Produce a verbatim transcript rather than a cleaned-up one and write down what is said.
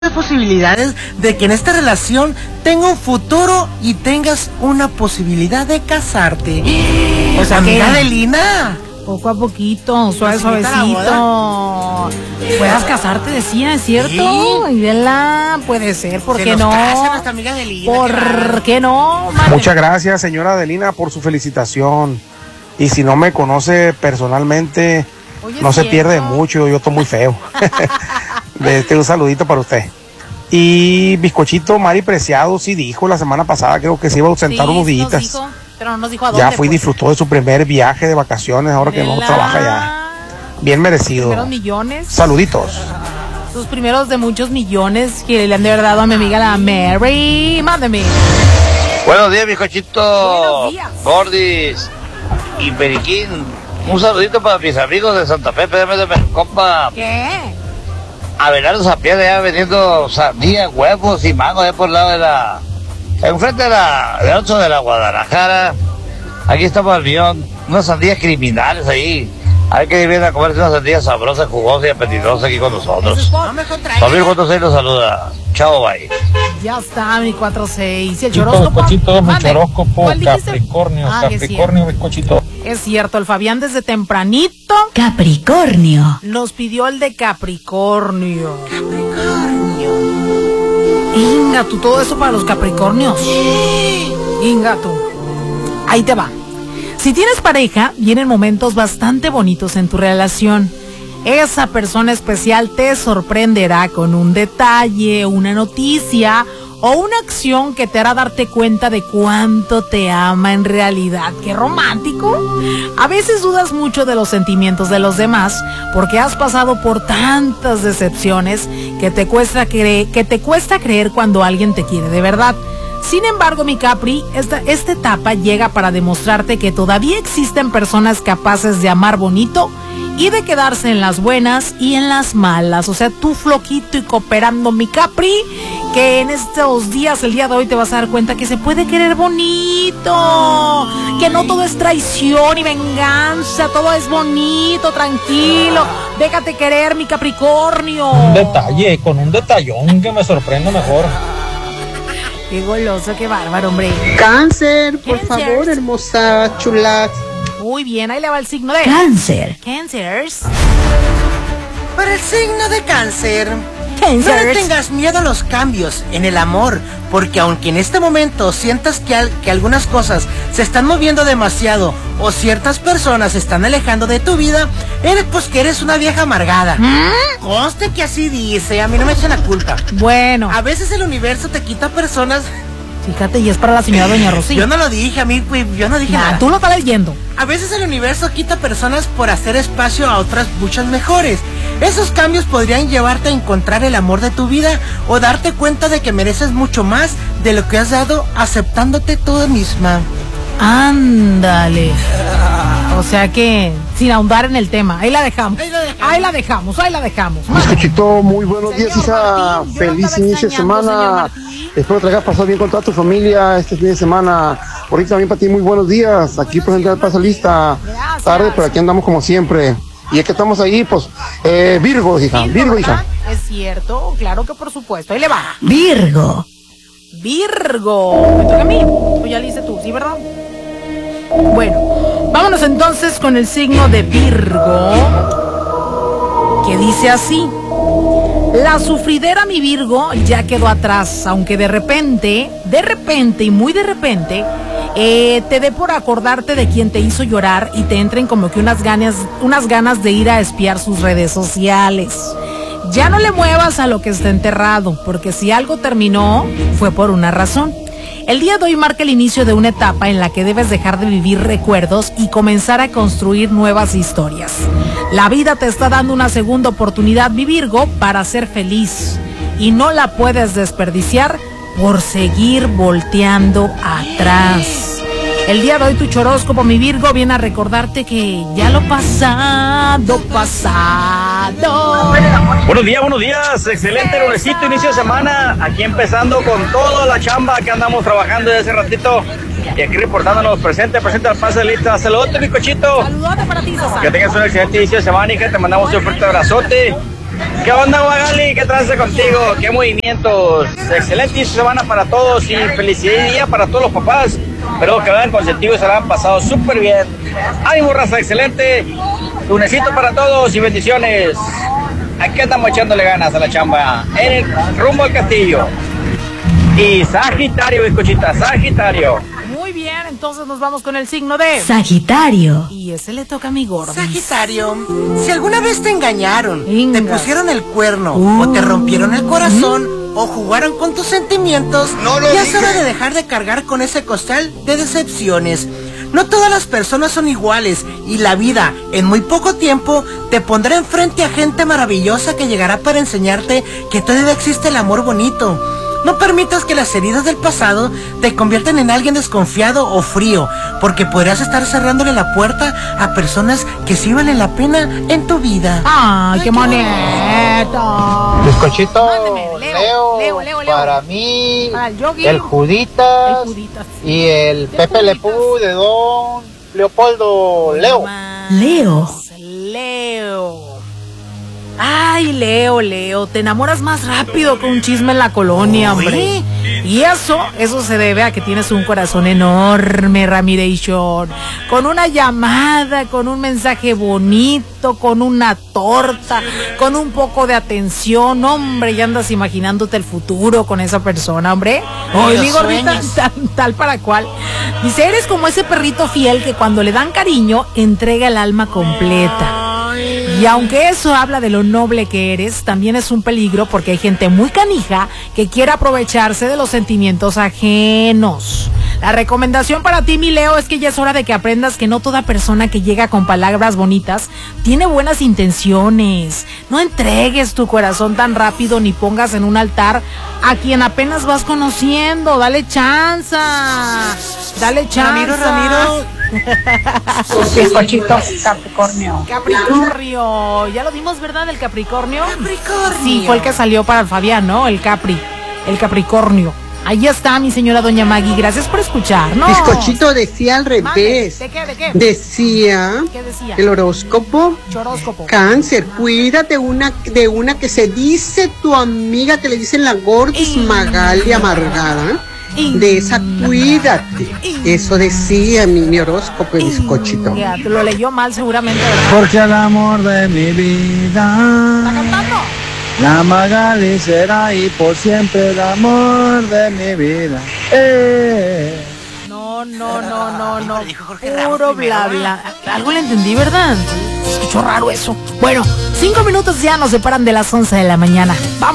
posibilidades de que en esta relación tenga un futuro y tengas una posibilidad de casarte. O sea, amiga que Adelina, poco a poquito, suave, suavecito. Puedas casarte, decía, ¿es cierto? Sí. Y vela, puede ser, ¿por se qué nos no? casa nuestra amiga Adelina, ¿Por qué no? Madre? Muchas gracias, señora Adelina, por su felicitación. Y si no me conoce personalmente, Oye, no se ¿cierto? pierde mucho, yo estoy muy feo. Este, un saludito para usted. Y bizcochito Mari Preciado sí dijo la semana pasada, creo que se iba a ausentar Sí, unos sí nos días. dijo, pero no nos dijo a dónde. Ya fue y pues. disfrutó de su primer viaje de vacaciones, ahora que no Vela. trabaja ya. Bien merecido. Primeros millones. Saluditos. Sus primeros de muchos millones que le han de haber dado a mi amiga la Mary. Mándeme. Buenos días, bizcochito. Buenos días. Gordis y Periquín. Un saludito para mis amigos de Santa Fe, P M de mi compa ¿Qué? Abelardo Zapiera, ya vendiendo sandía, huevos y mango allá por el lado de la... enfrente de la... de ocho de la Guadalajara. Aquí estamos al millón. Unas sandías criminales ahí. Hay que ir a comerse unas sandías sabrosas, jugosas y apetitosas aquí con nosotros. no me contraigas. Familia cuatro seis los saluda. Chao, bye. Ya está, mi cuatro seis. Y el Chito, choróscopo. bizcochito, mi Mande. choróscopo, ¿Cuál dijiste? Capricornio, Ah, que es Capricornio, bizcochito. Es cierto, el Fabián desde tempranito Capricornio. nos pidió el de Capricornio. Capricornio. Inga, tú, todo eso para los Capricornios. Inga, tú. Ahí te va. Si tienes pareja, vienen momentos bastante bonitos en tu relación. Esa persona especial te sorprenderá con un detalle, una noticia o una acción que te hará darte cuenta de cuánto te ama en realidad. ¡Qué romántico! A veces dudas mucho de los sentimientos de los demás porque has pasado por tantas decepciones que te cuesta cre- que te cuesta creer cuando alguien te quiere de verdad. Sin embargo, mi Capri, esta, esta etapa llega para demostrarte que todavía existen personas capaces de amar bonito y de quedarse en las buenas y en las malas. O sea, tú floquito y cooperando, mi Capri, que en estos días, el día de hoy, te vas a dar cuenta que se puede querer bonito, que no todo es traición y venganza, todo es bonito, tranquilo. Déjate querer, mi Capricornio. Un detalle, con un detallón que me sorprenda mejor. Qué goloso, qué bárbaro, hombre. Cáncer, por Cáncer. favor, hermosa, chula. Muy bien, ahí le va el signo de Cáncer. Cancers. Para el signo de cáncer, no Cancers. le tengas miedo a los cambios en el amor, porque aunque en este momento sientas que, al- que algunas cosas se están moviendo demasiado o ciertas personas se están alejando de tu vida, eres pues que eres una vieja amargada. Conste que así dice, a mí no me echen la culpa. Bueno, A veces el universo te quita personas. fíjate, y es para la señora Doña Rosy. Yo no lo dije, a mí, pues, yo no dije Nah, nada. tú lo estás leyendo. A veces el universo quita personas por hacer espacio a otras muchas mejores. Esos cambios podrían llevarte a encontrar el amor de tu vida o darte cuenta de que mereces mucho más de lo que has dado aceptándote tú misma. Ándale. O sea que, sin ahondar en el tema, ahí la dejamos. Ahí la dejamos. Ahí la dejamos, ahí la dejamos. Bizcochito, muy buenos días, Señor hija. Martín, yo lo Feliz estaba inicio de extrañando, señor semana. Martín. Espero que te hayas pasado bien con toda tu familia este fin de semana. Ahorita también para ti, muy buenos días. Aquí presente al Pasa Lista. Gracias. Tarde, pero aquí andamos como siempre. Y es que estamos ahí, pues, eh, Virgo, hija. Virgo, hija. ¿verdad? Es cierto, claro que por supuesto. Ahí le va. Virgo. Virgo. Me toca a mí. Pues ya le hice tú, ¿sí, verdad? Bueno, vámonos entonces con el signo de Virgo, que dice así. La sufridera, mi Virgo, ya quedó atrás, aunque de repente, de repente y muy de repente, eh, te dé por acordarte de quien te hizo llorar y te entren como que unas ganas, unas ganas de ir a espiar sus redes sociales. Ya no le muevas a lo que está enterrado, porque si algo terminó, fue por una razón. El día de hoy marca el inicio de una etapa en la que debes dejar de vivir recuerdos y comenzar a construir nuevas historias. La vida te está dando una segunda oportunidad, mi Virgo, para ser feliz. Y no la puedes desperdiciar por seguir volteando atrás. El día de hoy tu choróscopo, mi Virgo, viene a recordarte que ya lo pasado, pasado. Buenos días, buenos días, excelente lunesito, inicio de semana, aquí empezando con toda la chamba que andamos trabajando desde hace ratito y aquí reportándonos presente, presente al Pase de Lista. Saludos, mi cochito, Saludote para ti, César. que tengas un excelente inicio de semana y que te mandamos un fuerte abrazote ¿Qué onda, Magali? ¿Qué traes contigo? ¿Qué movimientos? Excelente inicio de semana para todos y felicidad día para todos los papás. Espero que vean consentidos y se la han pasado súper bien. ¡Ánimo, raza! Excelente. Lunesito para todos y bendiciones. Aquí andamos echándole ganas a la chamba. En el rumbo al castillo. Y Sagitario, bizcochita, Sagitario. Muy bien, entonces nos vamos con el signo de Sagitario. Y ese le toca a mi gordo. Sagitario, si alguna vez te engañaron, Inga. te pusieron el cuerno, Uh. o te rompieron el corazón, uh. o jugaron con tus sentimientos, No lo ya es dije. hora de dejar de cargar con ese costal de decepciones. No todas las personas son iguales y la vida, en muy poco tiempo, te pondrá enfrente a gente maravillosa que llegará para enseñarte que todavía existe el amor bonito. No permitas que las heridas del pasado te conviertan en alguien desconfiado o frío, porque podrías estar cerrándole la puerta a personas que sí valen la pena en tu vida. ¡Ay, qué bonito! Bizcochito, Mándeme, Leo, Leo, Leo, Leo, Leo. para mí, Para el Yogi, el Juditas, el Juditas. y el De Pepe Juditas. Lepú de Don Leopoldo, Leo. Leo. Leo. Ay, Leo, Leo, te enamoras más rápido que un chisme en la colonia, hombre. Y eso, eso se debe a que tienes un corazón enorme, Ramiration. Con una llamada, con un mensaje bonito, con una torta, con un poco de atención, hombre, ya andas imaginándote el futuro con esa persona, hombre. Oye, los mi gordita, sueños. tal, tal para cual. Dice, eres como ese perrito fiel que cuando le dan cariño, entrega el alma completa. Y aunque eso habla de lo noble que eres, también es un peligro porque hay gente muy canija que quiere aprovecharse de los sentimientos ajenos. La recomendación para ti, mi Leo, es que ya es hora de que aprendas que no toda persona que llega con palabras bonitas tiene buenas intenciones. No entregues tu corazón tan rápido ni pongas en un altar a quien apenas vas conociendo. Dale chance. Dale chance. Ramiro, Ramiro. Bizcochito, Capricornio. Capricornio. Ya lo dimos, ¿verdad? El Capricornio. Capricornio. Sí, fue el que salió para el Fabián, ¿no? El Capri. El Capricornio. Ahí está, mi señora doña Maggie. Gracias por escucharnos. Bizcochito decía al Mande. revés. ¿De qué? ¿De qué? Decía ¿Qué decía? el horóscopo. Choróscopo. Cáncer, cuídate una de una que se dice tu amiga que le dicen la Gordis Inga. Magali amargada. Inga. De esa cuídate. Eso decía mi, mi horóscopo, el bizcochito. Ya, te lo leyó mal seguramente, ¿verdad? Porque el amor de mi vida, ¿Está cantando? la Magali será y por siempre el amor de mi vida. Eh. No, no, no, no, no. Dijo Jorge Ramos Puro bla, primero, bla. Algo le entendí, ¿verdad? Escuchó raro eso. Bueno, cinco minutos ya nos separan de las once de la mañana. Vamos.